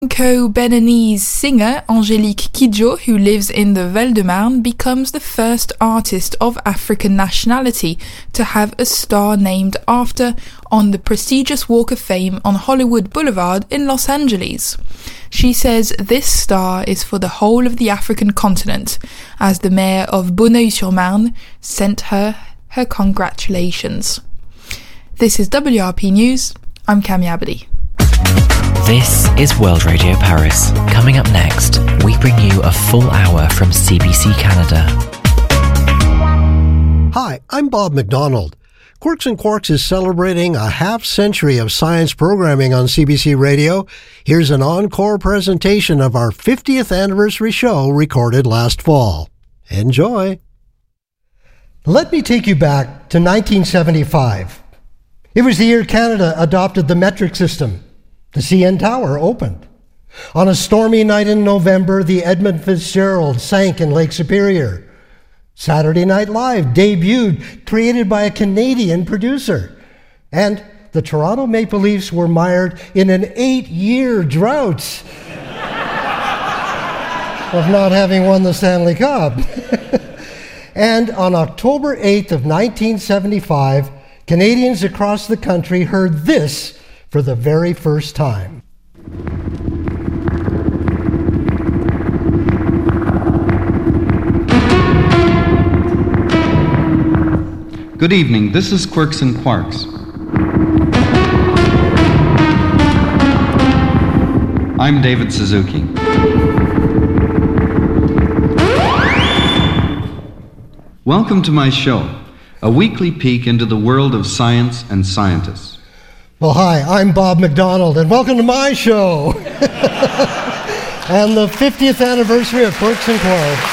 Franco-Beninese singer Angélique Kidjo, who lives in the Val-de-Marne, becomes the first artist of African nationality to have a star named after on the prestigious Walk of Fame on Hollywood Boulevard in Los Angeles. She says this star is for the whole of the African continent, as the mayor of Bonneuil-sur-Marne sent her congratulations. This is WRP News. I'm Cami Abadi. This is World Radio Paris. Coming up next, we bring you a full hour from CBC Canada. Hi, I'm Bob McDonald. Quirks and Quarks is celebrating a half-century of science programming on CBC Radio. Here's an encore presentation of our 50th anniversary show recorded last fall. Enjoy! Let me take you back to 1975. It was the year Canada adopted the metric system. The CN Tower opened. On a stormy night in November, the Edmund Fitzgerald sank in Lake Superior. Saturday Night Live debuted, created by a Canadian producer. And the Toronto Maple Leafs were mired in an 8-year drought of not having won the Stanley Cup. And on October 8th of 1975, Canadians across the country heard this for the very first time. Good evening, this is Quirks and Quarks. I'm David Suzuki. Welcome to my show, a weekly peek into the world of science and scientists. Well, hi, I'm Bob McDonald, and welcome to my show. And the 50th anniversary of Quirks and Quarks.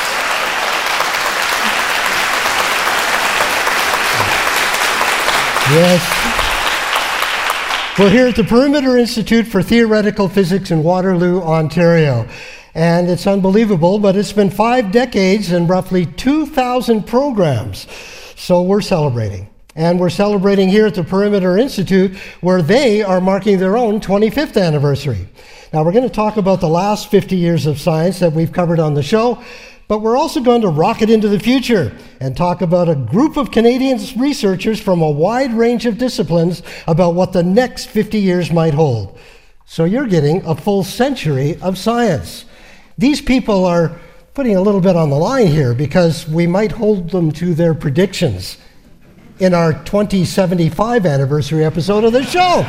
Yes. We're here at the Perimeter Institute for Theoretical Physics in Waterloo, Ontario. And it's unbelievable, but it's been 5 decades and roughly 2,000 programs. So we're celebrating. And we're celebrating here at the Perimeter Institute, where they are marking their own 25th anniversary. Now, we're going to talk about the last 50 years of science that we've covered on the show, but we're also going to rocket into the future and talk about a group of Canadian researchers from a wide range of disciplines about what the next 50 years might hold. So you're getting a full century of science. These people are putting a little bit on the line here because we might hold them to their predictions in our 2075 anniversary episode of the show.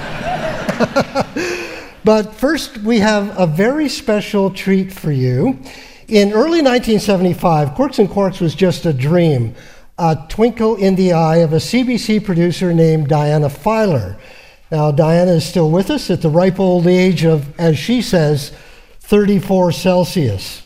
But first, we have a very special treat for you. In early 1975, Quirks and Quarks was just a dream, a twinkle in the eye of a CBC producer named Diana Filer. Now, Diana is still with us at the ripe old age of, as she says, 34 Celsius.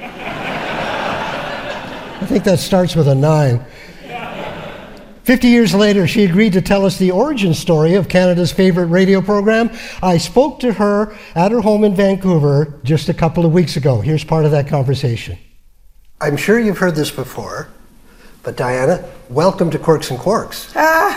I think that starts with a 9. 50 years later, she agreed to tell us the origin story of Canada's favorite radio program. I spoke to her at her home in Vancouver just a couple of weeks ago. Here's part of that conversation. I'm sure you've heard this before, but Diana, welcome to Quirks and Quarks.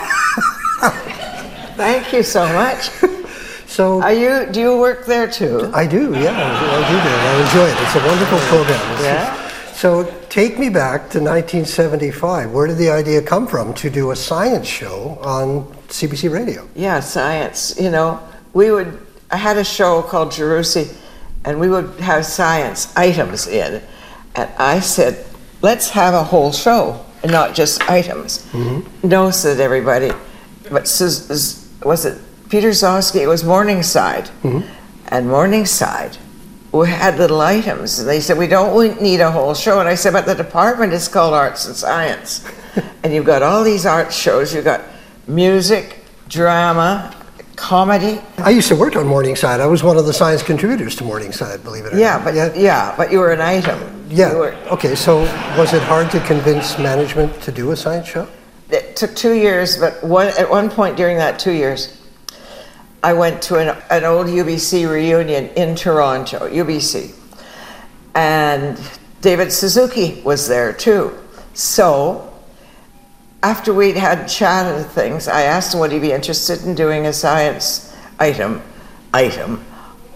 Thank you so much. So, do you work there too? I do, yeah. I do there. I enjoy it. It's a wonderful program. Yeah. So take me back to 1975. Where did the idea come from to do a science show on CBC Radio? Yeah, science. You know, I had a show called Jerusi, and we would have science items in. And I said, let's have a whole show and not just items. Mm-hmm. No, said everybody. But was it Peter Zosky? It was Morningside. Mm-hmm. And Morningside, we had little items. And they said, we don't need a whole show. And I said, but the department is called Arts and Science. And you've got all these art shows. You've got music, drama, comedy. I used to work on Morningside. I was one of the science contributors to Morningside, believe it or not. But you were an item. Yeah. Okay, so was it hard to convince management to do a science show? It took 2 years, but at one point during that 2 years, I went to an old UBC reunion in Toronto, UBC. And David Suzuki was there too. So after we'd had chatted things, I asked him would he be interested in doing a science item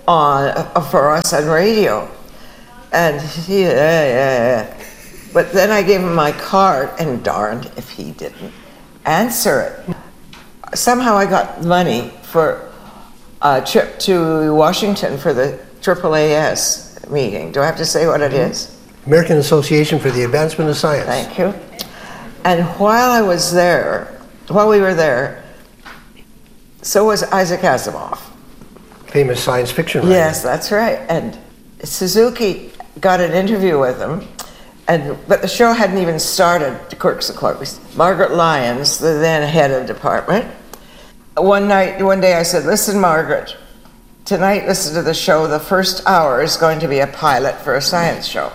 for us on radio. And he, But then I gave him my card, and darned if he didn't answer it. Somehow I got money for a trip to Washington for the AAAS meeting. Do I have to say what it is? American Association for the Advancement of Science. Thank you. And while we were there, so was Isaac Asimov. Famous science fiction writer. Yes, that's right. And Suzuki got an interview with him, but the show hadn't even started, Quirks and Quarks. Margaret Lyons, the then head of department. One day I said, listen, Margaret, tonight listen to the show. The first hour is going to be a pilot for a science show.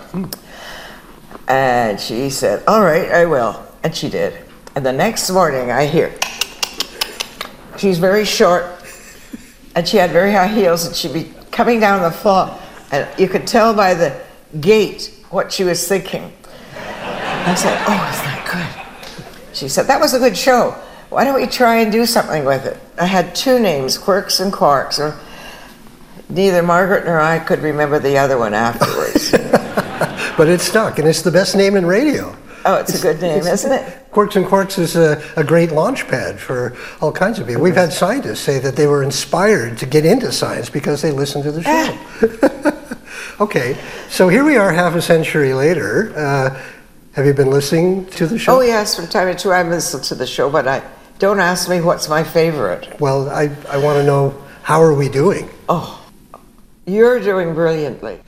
And she said, all right, I will. And she did. And the next morning I hear, she's very short, and she had very high heels, and she'd be coming down the floor, and you could tell by the gait what she was thinking. I said, oh, is that good? She said, that was a good show. Why don't we try and do something with it? I had two names, Quirks and Quarks, or neither Margaret nor I could remember the other one afterwards. But it's stuck, and it's the best name in radio. Oh, it's a good name, isn't it? Quirks and Quarks is a great launch pad for all kinds of people. We've had scientists say that they were inspired to get into science because they listened to the show. Okay, so here we are half a century later. Have you been listening to the show? Oh, yes, from time to time I listen to the show, but don't ask me what's my favorite. Well, I want to know, how are we doing? Oh, you're doing brilliantly.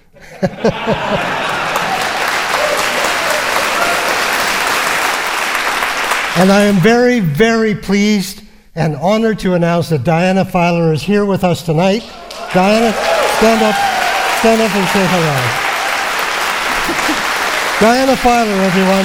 And I am very, very pleased and honored to announce that Diana Filer is here with us tonight. Diana, stand up and say hello. Diana Filer, everyone.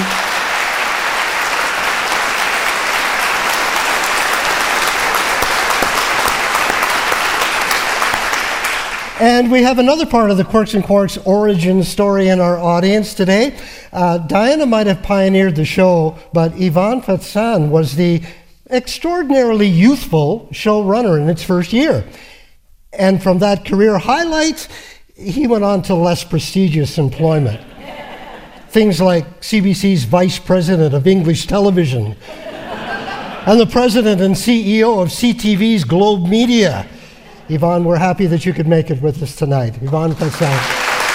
And we have another part of the Quirks and Quarks origin story in our audience today. Diana might have pioneered the show, but Ivan Fecan was the extraordinarily youthful showrunner in its first year. And from that career highlight, he went on to less prestigious employment. Things like CBC's Vice President of English Television and the President and CEO of CTV's Globe Media. Ivan, we're happy that you could make it with us tonight. Ivan Fecan.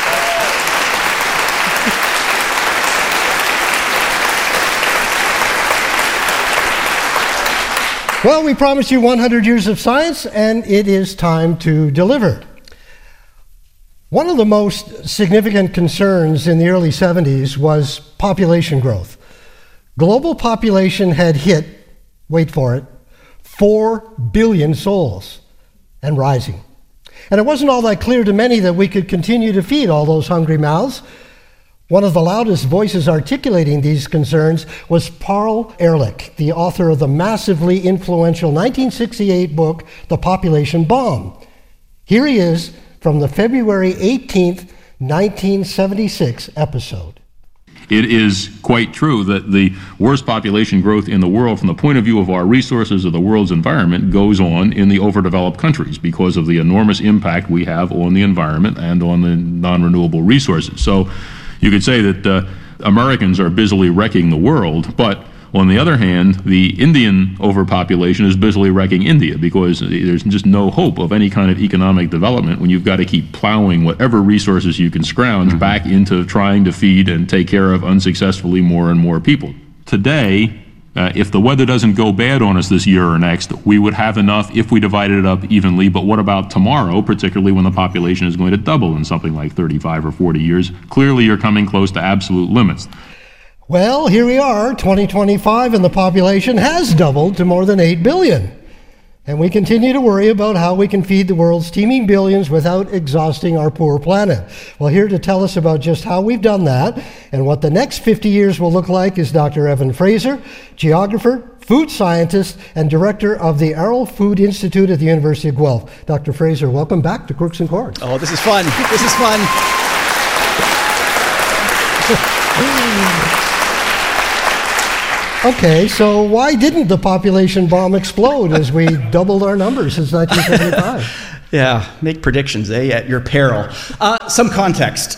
Well, we promised you 100 years of science, and it is time to deliver. One of the most significant concerns in the early 70s was population growth. Global population had hit, wait for it, 4 billion souls. And rising. And it wasn't all that clear to many that we could continue to feed all those hungry mouths. One of the loudest voices articulating these concerns was Paul Ehrlich, the author of the massively influential 1968 book, The Population Bomb. Here he is from the February 18th, 1976 episode. It is quite true that the worst population growth in the world from the point of view of our resources of the world's environment goes on in the overdeveloped countries because of the enormous impact we have on the environment and on the non-renewable resources. So you could say that Americans are busily wrecking the world, but on the other hand, the Indian overpopulation is busily wrecking India because there's just no hope of any kind of economic development when you've got to keep plowing whatever resources you can scrounge back into trying to feed and take care of unsuccessfully more and more people. Today, if the weather doesn't go bad on us this year or next, we would have enough if we divided it up evenly, but what about tomorrow, particularly when the population is going to double in something like 35 or 40 years? Clearly you're coming close to absolute limits. Well, here we are, 2025, and the population has doubled to more than 8 billion. And we continue to worry about how we can feed the world's teeming billions without exhausting our poor planet. Well, here to tell us about just how we've done that and what the next 50 years will look like is Dr. Evan Fraser, geographer, food scientist, and director of the Arrell Food Institute at the University of Guelph. Dr. Fraser, welcome back to Quirks and Quarks. Oh, this is fun. This is fun. Okay, so why didn't the population bomb explode as we doubled our numbers since 1975? Yeah, make predictions, at your peril. Some context.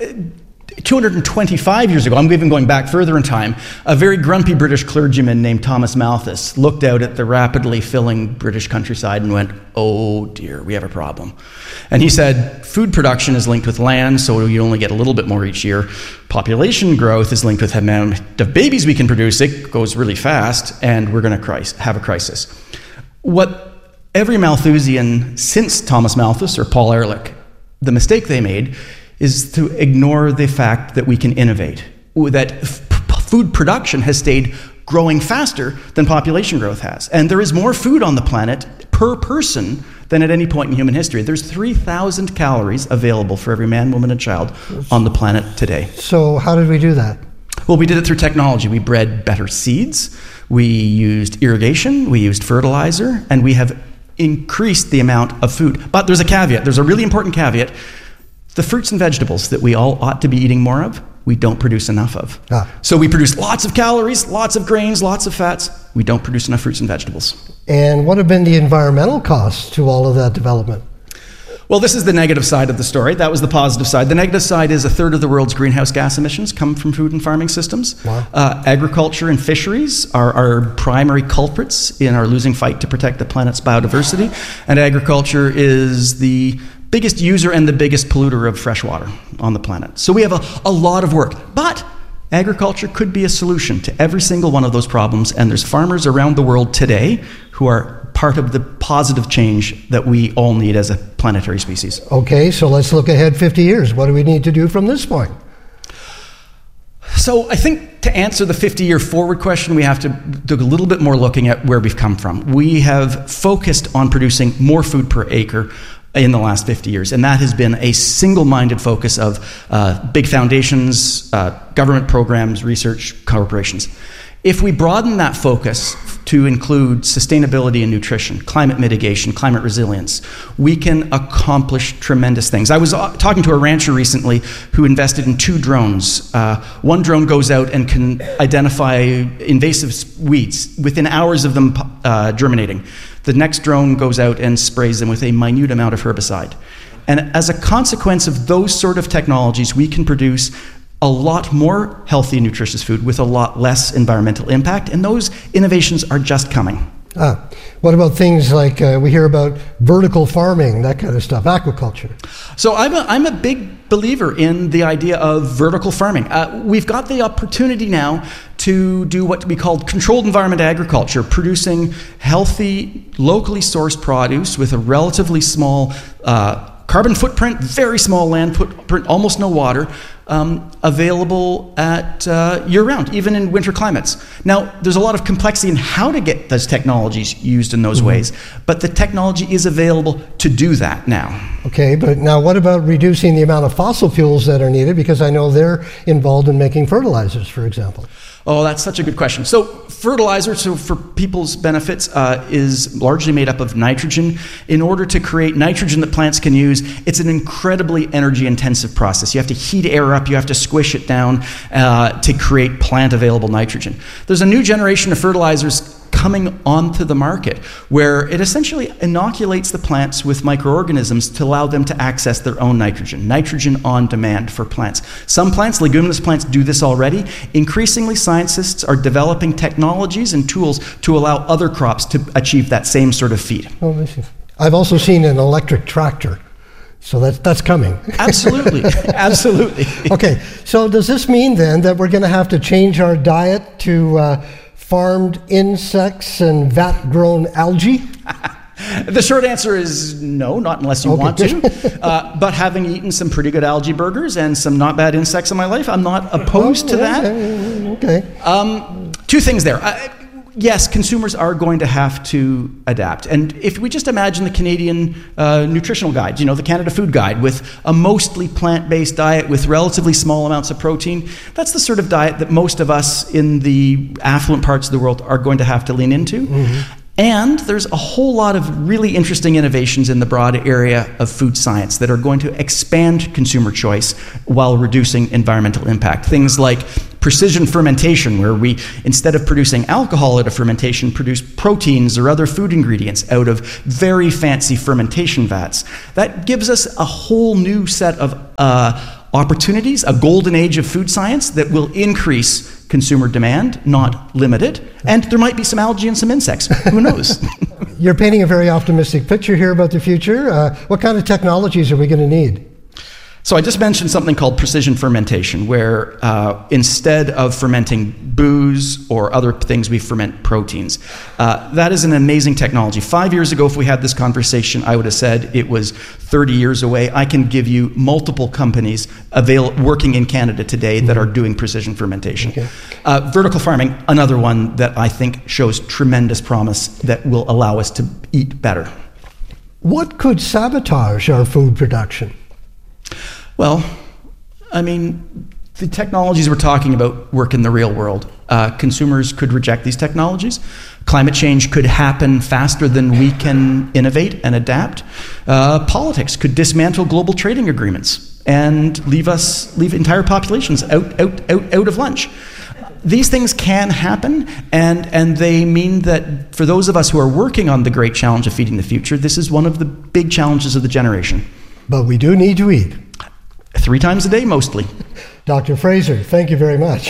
225 years ago, I'm even going back further in time, a very grumpy British clergyman named Thomas Malthus looked out at the rapidly filling British countryside and went, "Oh dear, we have a problem." And he said, food production is linked with land, so you only get a little bit more each year. Population growth is linked with the amount of babies we can produce. It goes really fast, and we're going to have a crisis. What every Malthusian since Thomas Malthus or Paul Ehrlich, the mistake they made is to ignore the fact that we can innovate, that food production has stayed growing faster than population growth has. And there is more food on the planet per person than at any point in human history. There's 3,000 calories available for every man, woman, and child on the planet today. So how did we do that? Well, we did it through technology. We bred better seeds, we used irrigation, we used fertilizer, and we have increased the amount of food. But there's a caveat. There's a really important caveat. The fruits and vegetables that we all ought to be eating more of, we don't produce enough of. So we produce lots of calories, lots of grains, lots of fats. We don't produce enough fruits and vegetables. And what have been the environmental costs to all of that development? Well, this is the negative side of the story. That was the positive side. The negative side is a third of the world's greenhouse gas emissions come from food and farming systems. Wow. Agriculture and fisheries are our primary culprits in our losing fight to protect the planet's biodiversity. And agriculture is the biggest user and the biggest polluter of fresh water on the planet. So we have a lot of work. But agriculture could be a solution to every single one of those problems. And there's farmers around the world today who are part of the positive change that we all need as a planetary species. Okay, so let's look ahead 50 years. What do we need to do from this point? So I think to answer the 50-year forward question, we have to do a little bit more looking at where we've come from. We have focused on producing more food per acre in the last 50 years, and that has been a single-minded focus of big foundations, government programs, research corporations. If we broaden that focus to include sustainability and nutrition, climate mitigation, climate resilience, we can accomplish tremendous things. I was talking to a rancher recently who invested in 2 drones. One drone goes out and can identify invasive weeds within hours of them germinating. The next drone goes out and sprays them with a minute amount of herbicide. And as a consequence of those sort of technologies, we can produce a lot more healthy, nutritious food with a lot less environmental impact, and those innovations are just coming. What about things like we hear about vertical farming, that kind of stuff, aquaculture? So I'm a big believer in the idea of vertical farming. We've got the opportunity now to do what we call controlled environment agriculture, producing healthy, locally sourced produce with a relatively small carbon footprint, very small land footprint, almost no water, available at year-round, even in winter climates. Now, there's a lot of complexity in how to get those technologies used in those ways, but the technology is available to do that now. Okay, but now what about reducing the amount of fossil fuels that are needed? Because I know they're involved in making fertilizers, for example. Oh, that's such a good question. So fertilizer, for people's benefits, is largely made up of nitrogen. In order to create nitrogen that plants can use, it's an incredibly energy-intensive process. You have to heat air up, you have to squish it down to create plant-available nitrogen. There's a new generation of fertilizers coming onto the market where it essentially inoculates the plants with microorganisms to allow them to access their own nitrogen on demand for plants. Some plants, leguminous plants, do this already. Increasingly, scientists are developing technologies and tools to allow other crops to achieve that same sort of feat. Oh, I've also seen an electric tractor. So that's coming. Absolutely, absolutely. Okay, so does this mean then that we're going to have to change our diet to farmed insects and vat-grown algae? The short answer is no, not unless you want to. But having eaten some pretty good algae burgers and some not bad insects in my life, I'm not opposed to that. Okay. 2 things there. Yes, consumers are going to have to adapt. And if we just imagine the Canadian nutritional guide, the Canada Food Guide, with a mostly plant-based diet with relatively small amounts of protein, that's the sort of diet that most of us in the affluent parts of the world are going to have to lean into. And there's a whole lot of really interesting innovations in the broad area of food science that are going to expand consumer choice while reducing environmental impact. Things like precision fermentation, where we, instead of producing alcohol at a fermentation, produce proteins or other food ingredients out of very fancy fermentation vats. That gives us a whole new set of opportunities, a golden age of food science that will increase consumer demand, not limit it. And there might be some algae and some insects. Who knows? You're painting a very optimistic picture here about the future. What kind of technologies are we going to need? So I just mentioned something called precision fermentation, where instead of fermenting booze or other things, we ferment proteins. That is an amazing technology. 5 years ago, if we had this conversation, I would have said it was 30 years away. I can give you multiple companies working in Canada today that are doing precision fermentation. Okay. Vertical farming, another one that I think shows tremendous promise that will allow us to eat better. What could sabotage our food production? Well, I mean, the technologies we're talking about work in the real world. Consumers could reject these technologies. Climate change could happen faster than we can innovate and adapt. Politics could dismantle global trading agreements and leave entire populations out of lunch. These things can happen, and they mean that for those of us who are working on the great challenge of feeding the future, this is one of the big challenges of the generation. But we do need to eat. 3 times a day, mostly. Dr. Fraser, thank you very much.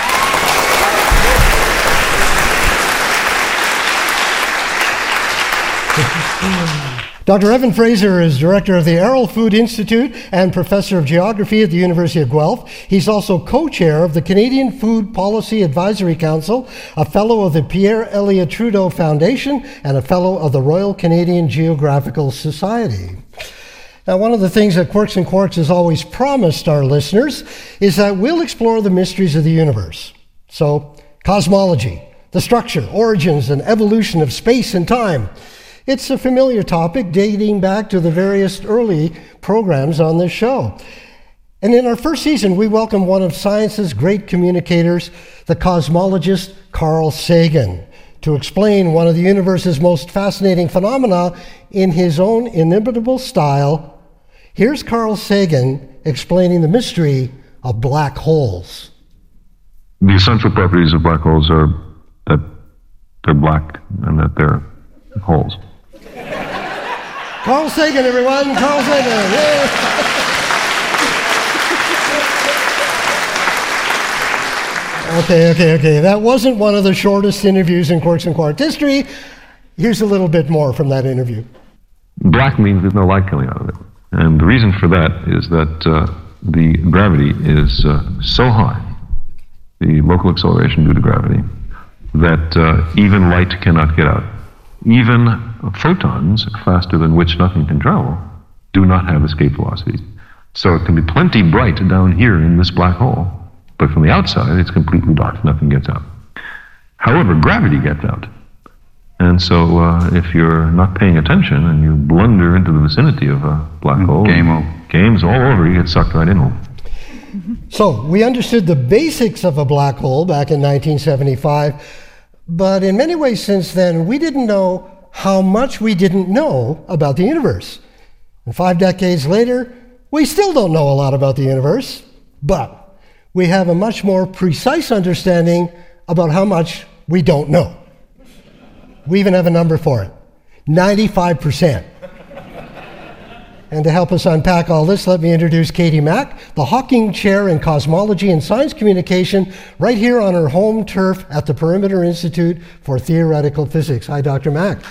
Dr. Evan Fraser is director of the Arrell Food Institute and professor of geography at the University of Guelph. He's also co-chair of the Canadian Food Policy Advisory Council, a fellow of the Pierre Elliott Trudeau Foundation, and a fellow of the Royal Canadian Geographical Society. Now, one of the things that Quirks and Quarks has always promised our listeners is that we'll explore the mysteries of the universe. So, cosmology, the structure, origins, and evolution of space and time. It's a familiar topic dating back to the various early programs on this show. And in our first season, we welcome one of science's great communicators, the cosmologist Carl Sagan, to explain one of the universe's most fascinating phenomena in his own inimitable style. Here's Carl Sagan explaining the mystery of black holes. The essential properties of black holes are that they're black and that they're holes. Carl Sagan, everyone! Carl Sagan! Yeah. Okay. That wasn't one of the shortest interviews in Quirks and Quarks history. Here's a little bit more from that interview. Black means there's no light coming out of it. And the reason for that is that the gravity is so high, the local acceleration due to gravity, that even light cannot get out. Even photons, faster than which nothing can travel, do not have escape velocities. So it can be plenty bright down here in this black hole, but from the outside, it's completely dark. Nothing gets out. However, gravity gets out. And so if you're not paying attention and you blunder into the vicinity of a black hole, game's all over. You get sucked right in. So we understood the basics of a black hole back in 1975, but in many ways since then, we didn't know how much we didn't know about the universe. And 5 decades later, we still don't know a lot about the universe, but we have a much more precise understanding about how much we don't know. We even have a number for it, 95%. And to help us unpack all this, let me introduce Katie Mack, the Hawking Chair in Cosmology and Science Communication, right here on her home turf at the Perimeter Institute for Theoretical Physics. Hi, Dr. Mack.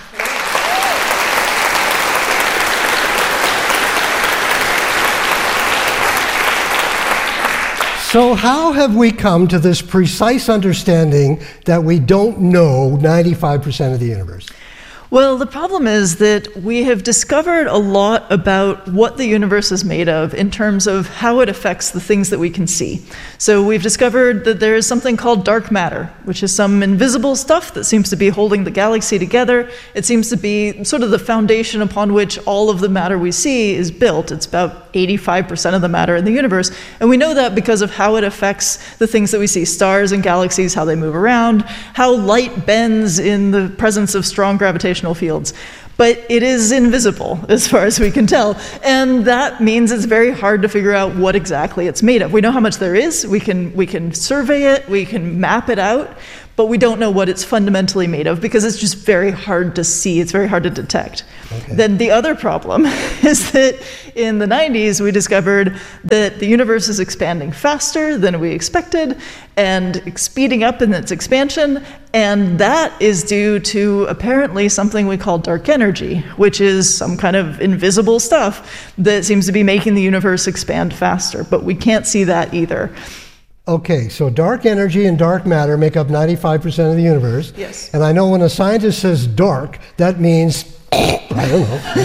So how have we come to this precise understanding that we don't know 95% of the universe? Well, the problem is that we have discovered a lot about what the universe is made of in terms of how it affects the things that we can see. So we've discovered that there is something called dark matter, which is some invisible stuff that seems to be holding the galaxy together. It seems to be sort of the foundation upon which all of the matter we see is built. It's about 85% of the matter in the universe. And we know that because of how it affects the things that we see, stars and galaxies, how they move around, how light bends in the presence of strong gravitational fields. But it is invisible as far as we can tell. And that means it's very hard to figure out what exactly it's made of. We know how much there is, we can survey it, we can map it out, but we don't know what it's fundamentally made of because it's just very hard to see, it's very hard to detect. Okay. Then the other problem is that in the 90s we discovered that the universe is expanding faster than we expected and speeding up in its expansion, and that is due to apparently something we call dark energy, which is some kind of invisible stuff that seems to be making the universe expand faster, but we can't see that either. Okay, so dark energy and dark matter make up 95% of the universe. Yes. And I know when a scientist says dark, that means, I don't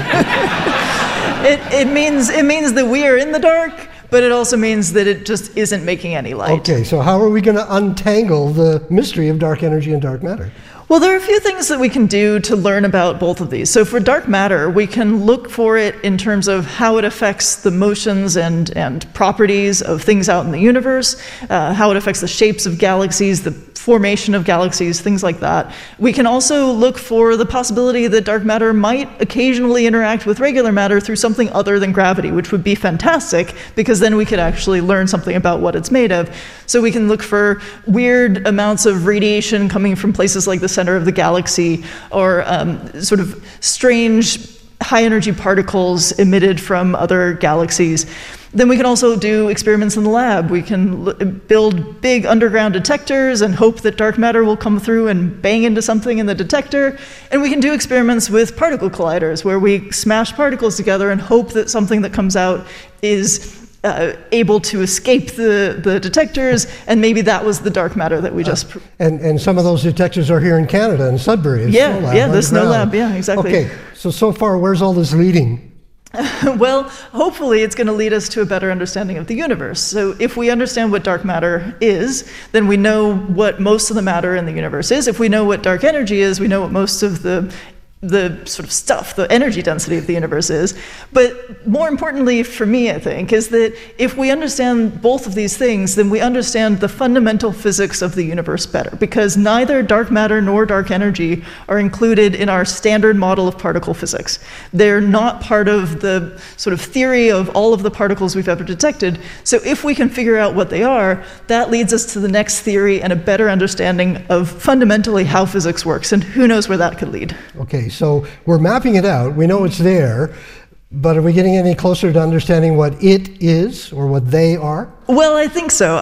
know. It means that we are in the dark, but it also means that it just isn't making any light. Okay, so how are we going to untangle the mystery of dark energy and dark matter? Well, there are a few things that we can do to learn about both of these. So for dark matter, we can look for it in terms of how it affects the motions and properties of things out in the universe, how it affects the shapes of galaxies, the formation of galaxies, things like that. We can also look for the possibility that dark matter might occasionally interact with regular matter through something other than gravity, which would be fantastic because then we could actually learn something about what it's made of. So we can look for weird amounts of radiation coming from places like the center of the galaxy, or sort of strange high-energy particles emitted from other galaxies. Then we can also do experiments in the lab. We can build big underground detectors and hope that dark matter will come through and bang into something in the detector. And we can do experiments with particle colliders, where we smash particles together and hope that something that comes out is able to escape the detectors, and maybe that was the dark matter that we just... And some of those detectors are here in Canada, in Sudbury. The Snow Lab, yeah, exactly. Okay, so far, where's all this leading? Well, hopefully it's going to lead us to a better understanding of the universe. So if we understand what dark matter is, then we know what most of the matter in the universe is. If we know what dark energy is, we know what most of the sort of stuff, the energy density of the universe is. But more importantly for me, I think, is that if we understand both of these things, then we understand the fundamental physics of the universe better, because neither dark matter nor dark energy are included in our standard model of particle physics. They're not part of the sort of theory of all of the particles we've ever detected. So if we can figure out what they are, that leads us to the next theory and a better understanding of fundamentally how physics works, and who knows where that could lead. Okay, so we're mapping it out. We know it's there, but are we getting any closer to understanding what it is or what they are? Well, I think so.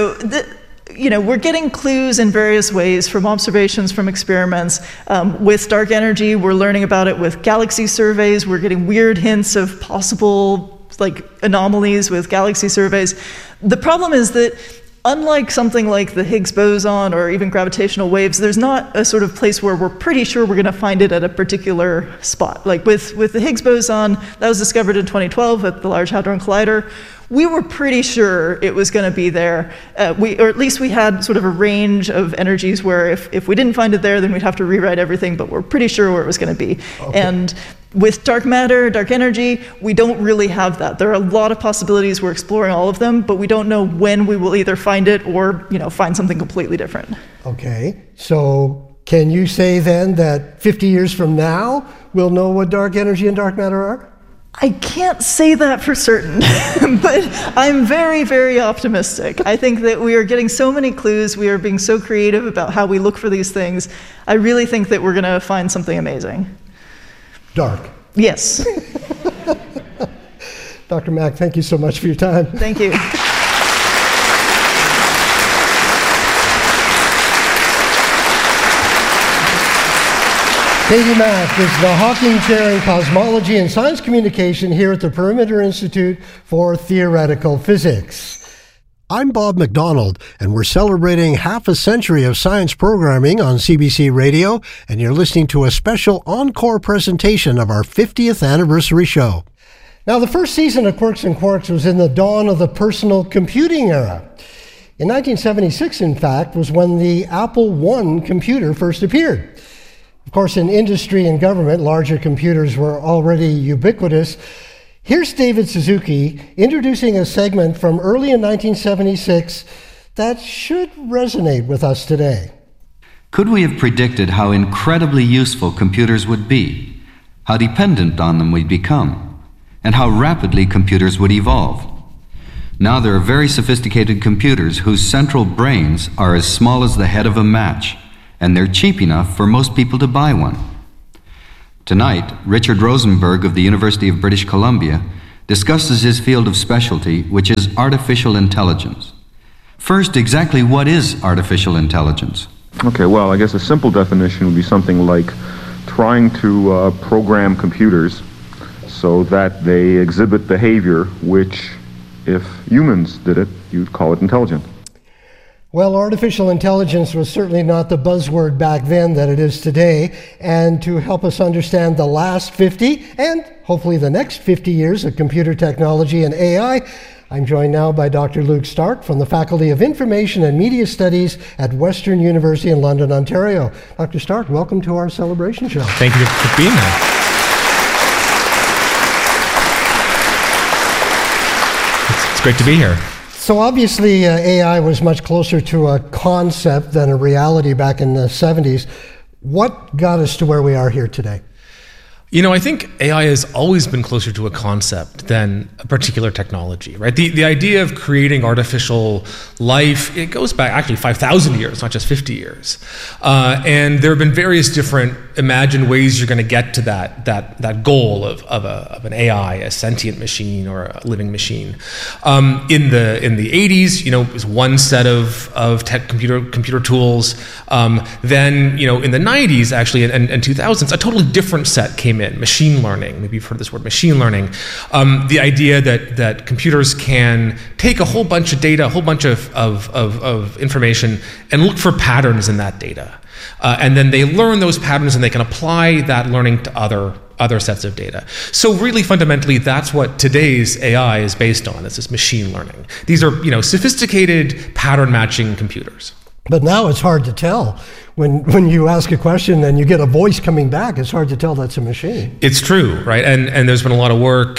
We're getting clues in various ways from observations, from experiments. With dark energy, we're learning about it with galaxy surveys. We're getting weird hints of possible anomalies with galaxy surveys. The problem is that unlike something like the Higgs boson or even gravitational waves, there's not a sort of place where we're pretty sure we're going to find it at a particular spot. Like with the Higgs boson, that was discovered in 2012 at the Large Hadron Collider. We were pretty sure it was going to be there. Or at least we had sort of a range of energies where if we didn't find it there, then we'd have to rewrite everything, but we're pretty sure where it was going to be. Okay. And with dark matter, dark energy, we don't really have that. There are a lot of possibilities. We're exploring all of them, but we don't know when we will either find it or, find something completely different. Okay, so can you say then that 50 years from now, we'll know what dark energy and dark matter are? I can't say that for certain, but I'm very, very optimistic. I think that we are getting so many clues. We are being so creative about how we look for these things. I really think that we're going to find something amazing. Dark. Yes. Dr. Mack, thank you so much for your time. Thank you. Katie Mack is the Hawking Chair in Cosmology and Science Communication here at the Perimeter Institute for Theoretical Physics. I'm Bob McDonald, and we're celebrating half a century of science programming on CBC Radio, and you're listening to a special encore presentation of our 50th anniversary show. Now, the first season of Quirks and Quarks was in the dawn of the personal computing era. In 1976, in fact, was when the Apple I computer first appeared. Of course, in industry and government, larger computers were already ubiquitous. Here's David Suzuki introducing a segment from early in 1976 that should resonate with us today. Could we have predicted how incredibly useful computers would be? how dependent on them we'd become, and how rapidly computers would evolve. Now there are very sophisticated computers whose central brains are as small as the head of a match, and they're cheap enough for most people to buy one. Tonight, Richard Rosenberg of the University of British Columbia discusses his field of specialty, which is artificial intelligence. First, exactly what is artificial intelligence? Okay, well, I guess a simple definition would be something like trying to program computers so that they exhibit behavior which, if humans did it, you'd call it intelligent. Well, artificial intelligence was certainly not the buzzword back then that it is today. And to help us understand the last 50 and hopefully the next 50 years of computer technology and AI, I'm joined now by Dr. Luke Stark from the Faculty of Information and Media Studies at Western University in London, Ontario. Dr. Stark, welcome to our celebration show. Thank you for being here. It's great to be here. So obviously AI was much closer to a concept than a reality back in the 70s. What got us to where we are here today? You know, I think AI has always been closer to a concept than a particular technology, right? The idea of creating artificial life, it goes back actually 5,000 years, not just 50 years. And there have been various different imagined ways you're going to get to that goal of an AI, a sentient machine or a living machine. In the 80s, you know, it was one set of computer tools. Then, you know, in the 90s actually and 2000s, a totally different set came in, machine learning. Maybe you've heard this word, machine learning. The idea that computers can take a whole bunch of data, a whole bunch of information, and look for patterns in that data. And then they learn those patterns and they can apply that learning to other sets of data. So really fundamentally, that's what today's AI is based on. It's this machine learning. These are, you know, sophisticated pattern matching computers. But now it's hard to tell. When you ask a question and you get a voice coming back, it's hard to tell that's a machine. It's true, right? And there's been a lot of work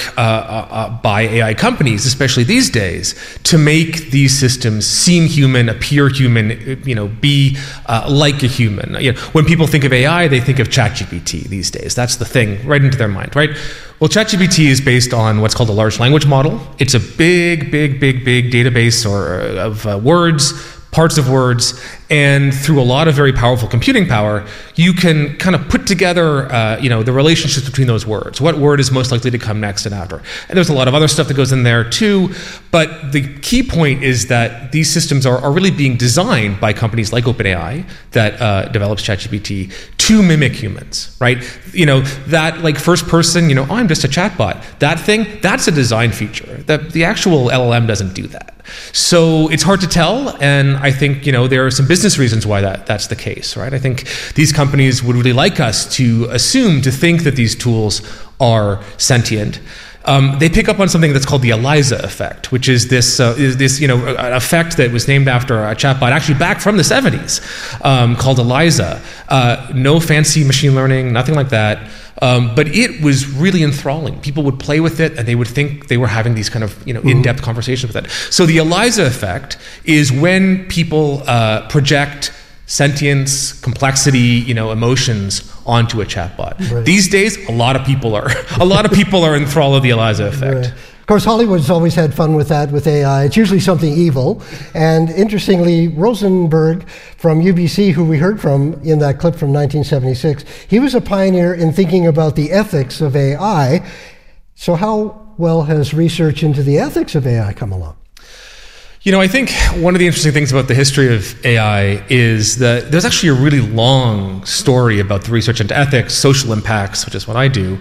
by AI companies, especially these days, to make these systems seem human, appear human, you know, be like a human. You know, when people think of AI, they think of ChatGPT these days. That's the thing right into their mind, right? Well, ChatGPT is based on what's called a large language model. It's a big database of words, parts of words, and through a lot of very powerful computing power, you can kind of put together, the relationships between those words. What word is most likely to come next and after? And there's a lot of other stuff that goes in there too, but the key point is that these systems are really being designed by companies like OpenAI that develops ChatGPT to mimic humans, right? You know, that like first person, you know, I'm just a chatbot. That thing, that's a design feature. The actual LLM doesn't do that. So it's hard to tell, and I think, you know, there are some business reasons why that's the case, right? I think these companies would really like us to think that these tools are sentient. They pick up on something that's called the ELIZA effect, which is this an effect that was named after a chatbot actually back from the 70s called ELIZA. No fancy machine learning, nothing like that. But it was really enthralling. People would play with it and they would think they were having these kind of, you know, in-depth conversations with it. So the ELIZA effect is when people project sentience, complexity, you know, emotions onto a chatbot. Right. These days, a lot of people are enthralled with the ELIZA effect. Right. Of course, Hollywood's always had fun with that, with AI. It's usually something evil. And interestingly, Rosenberg from UBC, who we heard from in that clip from 1976, he was a pioneer in thinking about the ethics of AI. So how well has research into the ethics of AI come along? You know, I think one of the interesting things about the history of AI is that there's actually a really long story about the research into ethics, social impacts, which is what I do.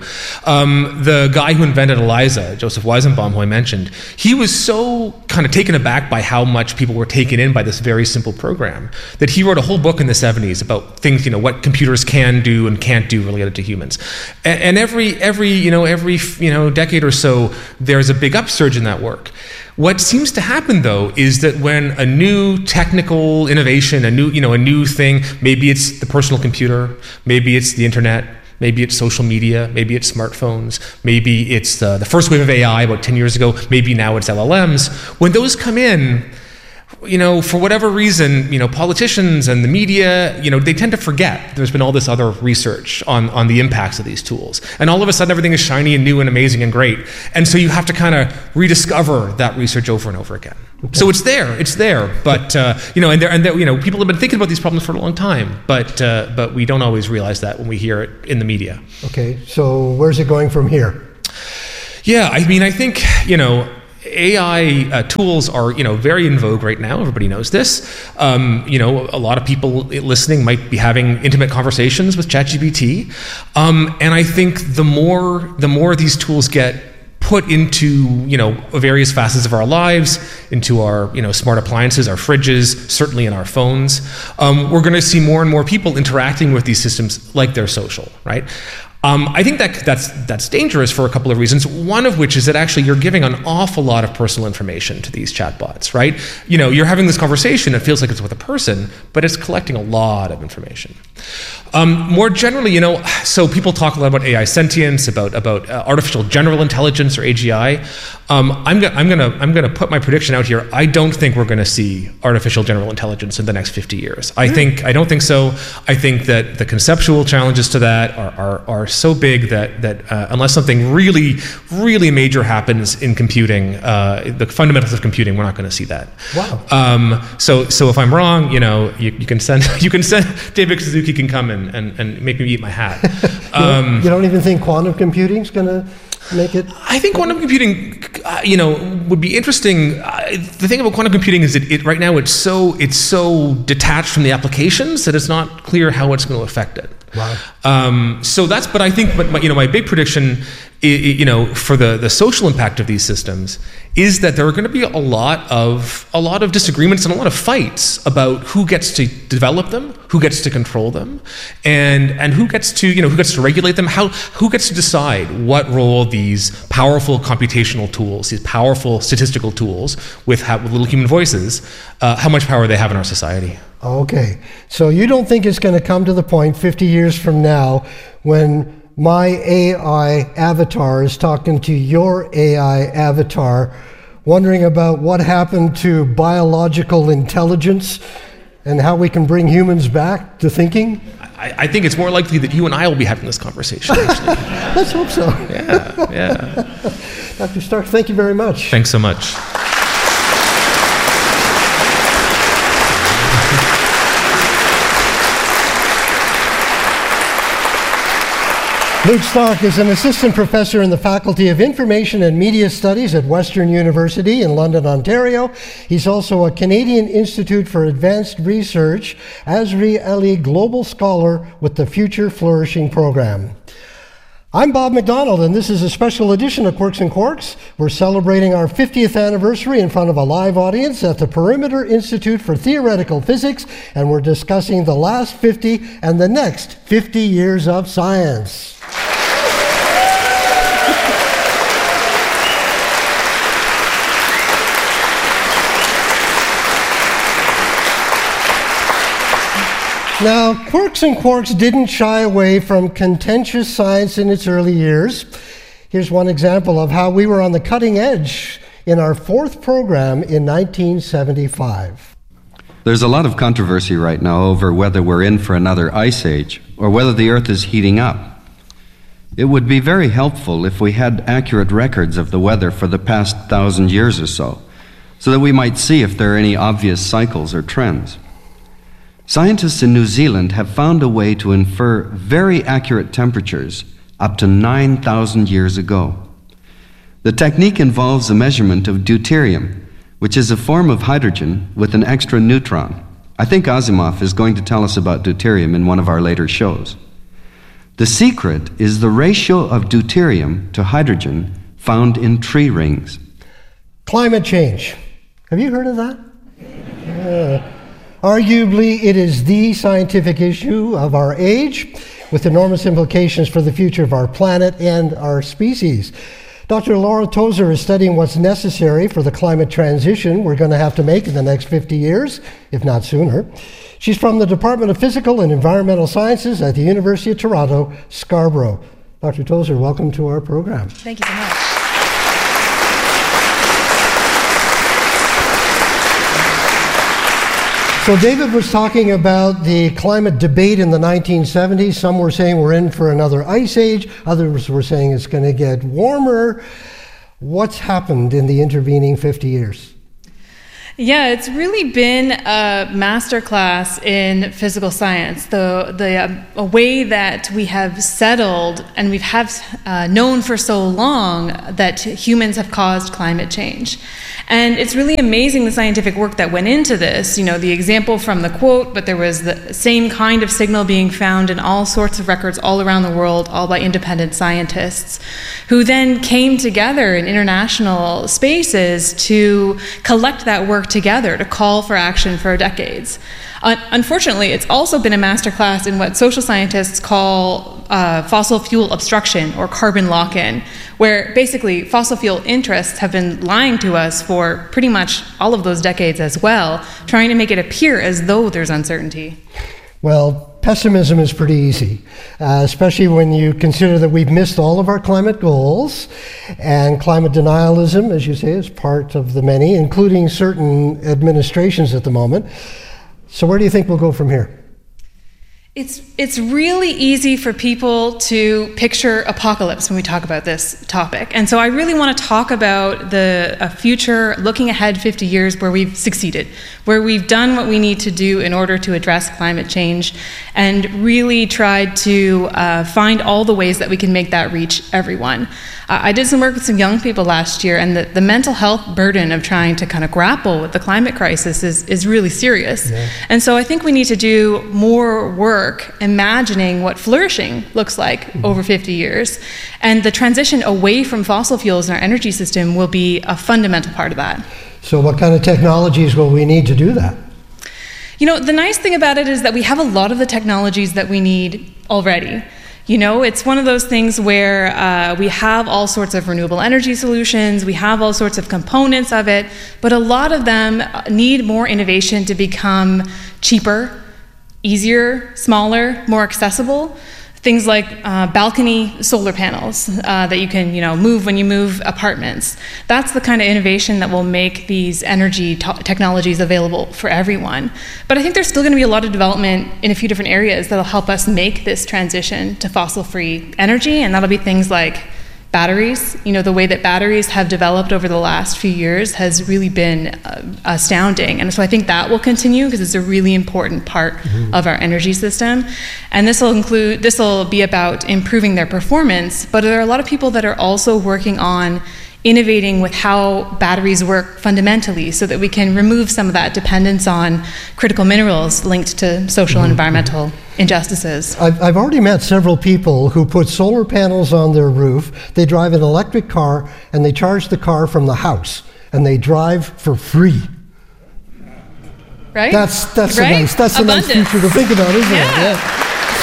The guy who invented ELIZA, Joseph Weizenbaum, who I mentioned, he was so kind of taken aback by how much people were taken in by this very simple program that he wrote a whole book in the 70s about things, you know, what computers can do and can't do related to humans. And every decade or so, there's a big upsurge in that work. What seems to happen, though, is that when a new technical innovation, a new thing, maybe it's the personal computer, maybe it's the internet, maybe it's social media, maybe it's smartphones, maybe it's the first wave of AI about 10 years ago, maybe now it's LLMs. When those come in, for whatever reason, politicians and the media, they tend to forget there's been all this other research on the impacts of these tools. And all of a sudden, everything is shiny and new and amazing and great. And so you have to kind of rediscover that research over and over again. Okay. So it's there, but people have been thinking about these problems for a long time, but we don't always realize that when we hear it in the media. Okay, so where's it going from here? Yeah, I think, AI tools are, very in vogue right now. Everybody knows this. A lot of people listening might be having intimate conversations with ChatGPT. And I think the more these tools get put into, various facets of our lives, into our, smart appliances, our fridges, certainly in our phones, we're going to see more and more people interacting with these systems like they're social, right? I think that's dangerous for a couple of reasons. One of which is that actually you're giving an awful lot of personal information to these chatbots, right? You're having this conversation, it feels like it's with a person, but it's collecting a lot of information. More generally, so people talk a lot about AI sentience, about artificial general intelligence or AGI. I'm gonna put my prediction out here. I don't think we're going to see artificial general intelligence in the next 50 years. I don't think so. I think that the conceptual challenges to that are so big that unless something really, really major happens in computing, the fundamentals of computing, we're not going to see that. Wow. So if I'm wrong, you can send David Suzuki can come and make me eat my hat. You don't even think quantum computing's going to make it? I think quantum computing, would be interesting. The thing about quantum computing is that right now it's so detached from the applications that it's not clear how it's going to affect it. Wow. But I think, my big prediction, for the social impact of these systems is that there are going to be a lot of disagreements and a lot of fights about who gets to develop them, who gets to control them, and who gets to regulate them, who gets to decide what role these powerful computational tools, these powerful statistical tools with little human voices, how much power they have in our society. Okay, so you don't think it's going to come to the point 50 years from now when my AI avatar is talking to your AI avatar, wondering about what happened to biological intelligence and how we can bring humans back to thinking? I think it's more likely that you and I will be having this conversation, actually. Let's hope so. Yeah. Dr. Stark, thank you very much. Thanks so much. Luke Stark is an assistant professor in the Faculty of Information and Media Studies at Western University in London, Ontario. He's also a Canadian Institute for Advanced Research, ASRI LE Global Scholar with the Future Flourishing Program. I'm Bob McDonald, and this is a special edition of Quirks and Quarks. We're celebrating our 50th anniversary in front of a live audience at the Perimeter Institute for Theoretical Physics, and we're discussing the last 50 and the next 50 years of science. Now, Quirks and Quarks didn't shy away from contentious science in its early years. Here's one example of how we were on the cutting edge in our fourth program in 1975. There's a lot of controversy right now over whether we're in for another ice age or whether the Earth is heating up. It would be very helpful if we had accurate records of the weather for the past 1,000 years or so that we might see if there are any obvious cycles or trends. Scientists in New Zealand have found a way to infer very accurate temperatures up to 9,000 years ago. The technique involves the measurement of deuterium, which is a form of hydrogen with an extra neutron. I think Asimov is going to tell us about deuterium in one of our later shows. The secret is the ratio of deuterium to hydrogen found in tree rings. Climate change. Have you heard of that? Arguably, it is the scientific issue of our age, with enormous implications for the future of our planet and our species. Dr. Laura Tozer is studying what's necessary for the climate transition we're going to have to make in the next 50 years, if not sooner. She's from the Department of Physical and Environmental Sciences at the University of Toronto, Scarborough. Dr. Tozer, welcome to our program. Thank you so much. So David was talking about the climate debate in the 1970s. Some were saying we're in for another ice age. Others were saying it's going to get warmer. What's happened in the intervening 50 years? Yeah, it's really been a masterclass in physical science. A way that we have settled and we have known for so long that humans have caused climate change. And it's really amazing the scientific work that went into this. You know, the example from the quote, but there was the same kind of signal being found in all sorts of records all around the world, all by independent scientists, who then came together in international spaces to collect that work together, to call for action for decades. Unfortunately, it's also been a masterclass in what social scientists call fossil fuel obstruction or carbon lock-in, where basically fossil fuel interests have been lying to us for pretty much all of those decades as well, trying to make it appear as though there's uncertainty. Well, pessimism is pretty easy, especially when you consider that we've missed all of our climate goals, and climate denialism, as you say, is part of the many, including certain administrations at the moment. So where do you think we'll go from here? It's really easy for people to picture apocalypse when we talk about this topic. And so I really want to talk about a future looking ahead 50 years where we've succeeded, where we've done what we need to do in order to address climate change and really tried to find all the ways that we can make that reach everyone. I did some work with some young people last year, and the mental health burden of trying to kind of grapple with the climate crisis is really serious. Yeah. And so I think we need to do more work imagining what flourishing looks like over 50 years. And the transition away from fossil fuels in our energy system will be a fundamental part of that. So what kind of technologies will we need to do that? You know, the nice thing about it is that we have a lot of the technologies that we need already. You know, it's one of those things where we have all sorts of renewable energy solutions, we have all sorts of components of it, but a lot of them need more innovation to become cheaper, easier, smaller, more accessible. Things like balcony solar panels that you can, move when you move apartments. That's the kind of innovation that will make these energy technologies available for everyone. But I think there's still going to be a lot of development in a few different areas that'll help us make this transition to fossil-free energy, and that'll be things like batteries. You know, the way that batteries have developed over the last few years has really been astounding. And so I think that will continue because it's a really important part of our energy system. And this will be about improving their performance, but there are a lot of people that are also working on innovating with how batteries work fundamentally so that we can remove some of that dependence on critical minerals linked to social and environmental injustices. I've already met several people who put solar panels on their roof. They drive an electric car and they charge the car from the house and they drive for free. Right? That's right? a nice future to think about, isn't it? Yeah.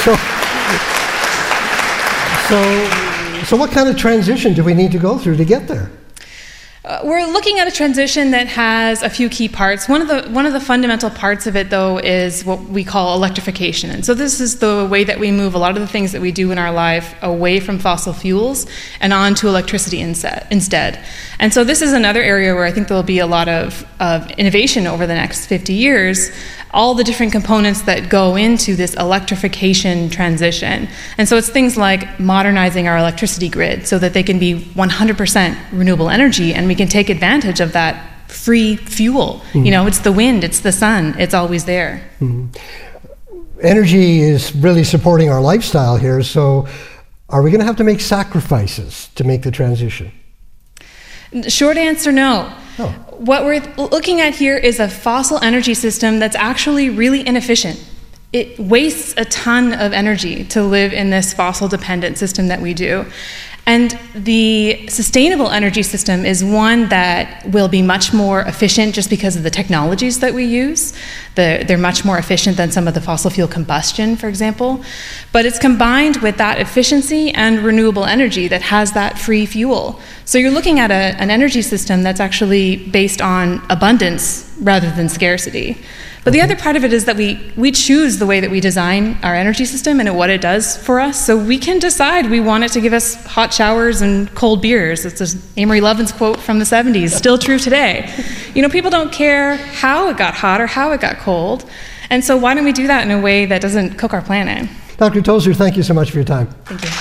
So what kind of transition do we need to go through to get there? We're looking at a transition that has a few key parts. One of the fundamental parts of it, though, is what we call electrification. And so this is the way that we move a lot of the things that we do in our life away from fossil fuels and onto electricity instead. And so this is another area where I think there will be a lot of innovation over the next 50 years, all the different components that go into this electrification transition. And so it's things like modernizing our electricity grid so that they can be 100% renewable energy and we can take advantage of that free fuel. You know, it's the wind, it's the sun, it's always there. Energy is really supporting our lifestyle here, so are we going to have to make sacrifices to make the transition? Short answer, no. Oh. What we're looking at here is a fossil energy system that's actually really inefficient. It wastes a ton of energy to live in this fossil-dependent system that we do. And the sustainable energy system is one that will be much more efficient just because of the technologies that we use. They're much more efficient than some of the fossil fuel combustion, for example. But it's combined with that efficiency and renewable energy that has that free fuel. So you're looking at an energy system that's actually based on abundance rather than scarcity. But the other part of it is that we choose the way that we design our energy system and what it does for us. So we can decide we want it to give us hot showers and cold beers. It's Amory Lovin's quote from the 70s, still true today. People don't care how it got hot or how it got cold. And so why don't we do that in a way that doesn't cook our planet? Dr. Tozer, thank you so much for your time. Thank you.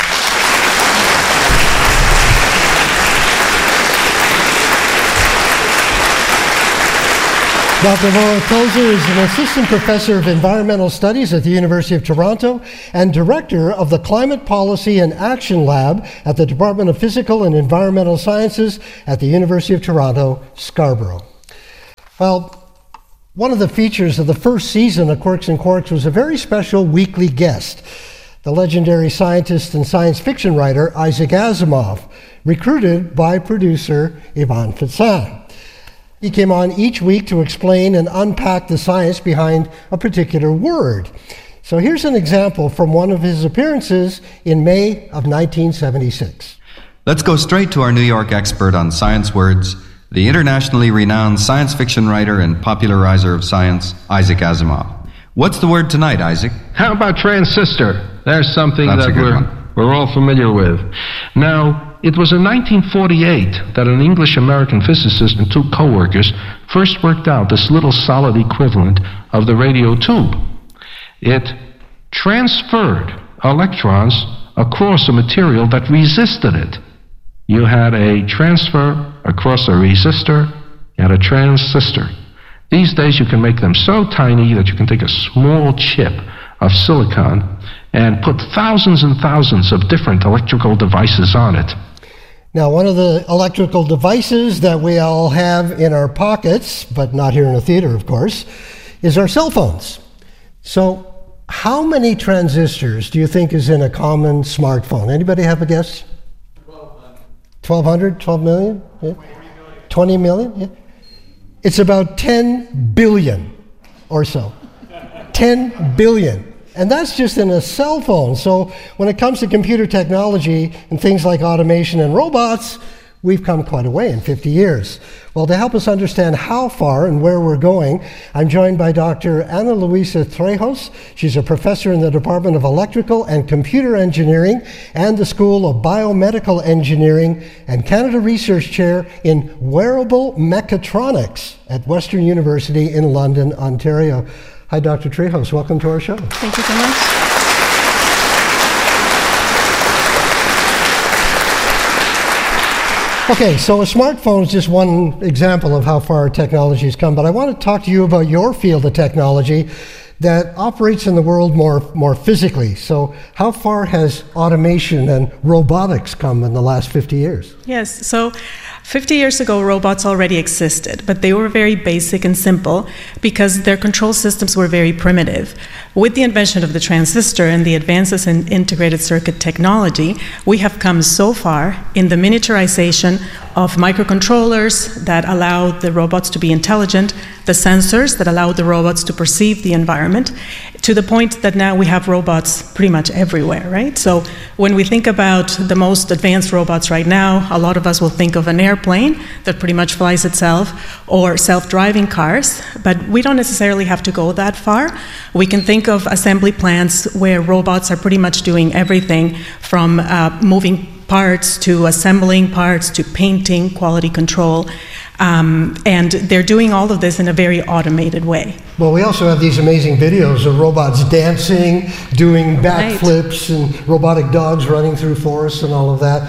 Dr. Laura Tozer is an assistant professor of environmental studies at the University of Toronto and director of the Climate Policy and Action Lab at the Department of Physical and Environmental Sciences at the University of Toronto, Scarborough. Well, one of the features of the first season of Quirks and Quarks was a very special weekly guest, the legendary scientist and science fiction writer Isaac Asimov, recruited by producer Ivan Fecan. He came on each week to explain and unpack the science behind a particular word. So here's an example from one of his appearances in May of 1976. Let's go straight to our New York expert on science words, the internationally renowned science fiction writer and popularizer of science, Isaac Asimov. What's the word tonight, Isaac? How about transistor? There's something That's that a good one. we're all familiar with. Now, it was in 1948 that an English-American physicist and two co-workers first worked out this little solid equivalent of the radio tube. It transferred electrons across a material that resisted it. You had a transfer across a resistor, you had a transistor. These days you can make them so tiny that you can take a small chip of silicon and put thousands and thousands of different electrical devices on it. Now, one of the electrical devices that we all have in our pockets, but not here in a theater, of course, is our cell phones. So how many transistors do you think is in a common smartphone? Anybody have a guess? 1,200, 12 million? Yeah. 20 million? Yeah. It's about 10 billion or so. 10 billion. And that's just in a cell phone. So when it comes to computer technology and things like automation and robots, we've come quite a way in 50 years. Well, to help us understand how far and where we're going, I'm joined by Dr. Ana Luisa Trejos. She's a professor in the Department of Electrical and Computer Engineering and the School of Biomedical Engineering and Canada Research Chair in Wearable Mechatronics at Western University in London, Ontario. Hi, Dr. Trejos. Welcome to our show. Thank you so much. Okay, so a smartphone is just one example of how far technology has come, but I want to talk to you about your field of technology that operates in the world more physically. So how far has automation and robotics come in the last 50 years? Yes, so 50 years ago, robots already existed, but they were very basic and simple because their control systems were very primitive. With the invention of the transistor and the advances in integrated circuit technology, we have come so far in the miniaturization of microcontrollers that allow the robots to be intelligent, the sensors that allow the robots to perceive the environment, to the point that now we have robots pretty much everywhere, right? So when we think about the most advanced robots right now, a lot of us will think of an airplane that pretty much flies itself or self-driving cars, but we don't necessarily have to go that far. We can think of assembly plants where robots are pretty much doing everything from moving parts to assembling parts to painting, quality control, and they're doing all of this in a very automated way. Well, we also have these amazing videos of robots dancing, doing backflips, and robotic dogs running through forests and all of that.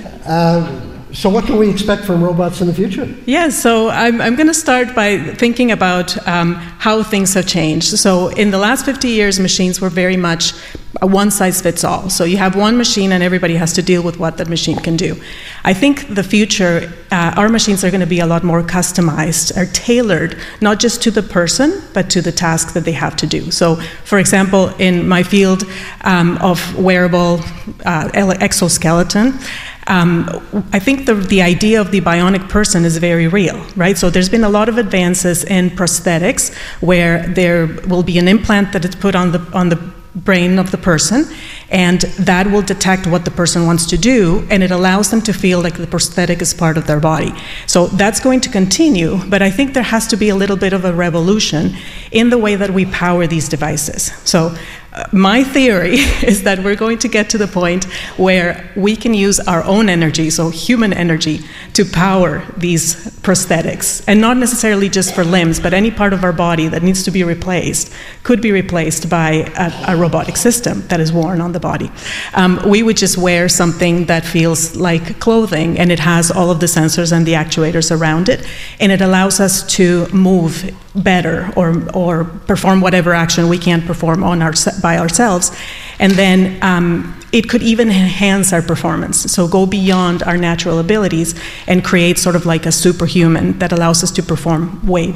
So what can we expect from robots in the future? Yeah, so I'm going to start by thinking about how things have changed. So in the last 50 years, machines were very much a one-size-fits-all. So you have one machine and everybody has to deal with what that machine can do. I think the future, our machines are going to be a lot more customized, are tailored not just to the person, but to the task that they have to do. So, for example, in my field of wearable exoskeleton, I think the idea of the bionic person is very real, right? So there's been a lot of advances in prosthetics where there will be an implant that is put on the brain of the person, and that will detect what the person wants to do, and it allows them to feel like the prosthetic is part of their body. So that's going to continue, but I think there has to be a little bit of a revolution in the way that we power these devices. So my theory is that we're going to get to the point where we can use our own energy, so human energy, to power these prosthetics. And not necessarily just for limbs, but any part of our body that needs to be replaced could be replaced by a robotic system that is worn on the body. We would just wear something that feels like clothing, and it has all of the sensors and the actuators around it, and it allows us to move better or perform whatever action we can't perform by ourselves. And then it could even enhance our performance, so go beyond our natural abilities and create sort of like a superhuman that allows us to perform way